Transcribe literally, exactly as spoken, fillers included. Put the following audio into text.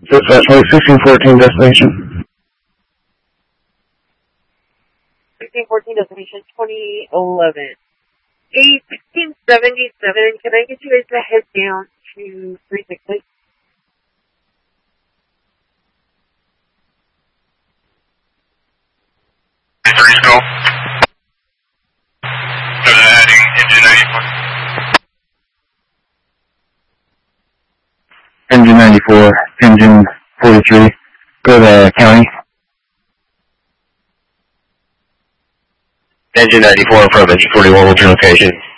Dispatch Flight sixteen fourteen destination. sixteen fourteen destination twenty eleven. A sixteen seventy-seven, can I get you guys to head down to three sixty? three scope. So they're heading engine ninety-four. Engine ninety-four, engine forty-three. Go to county. Engine ninety-four from engine forty-one, what's your location?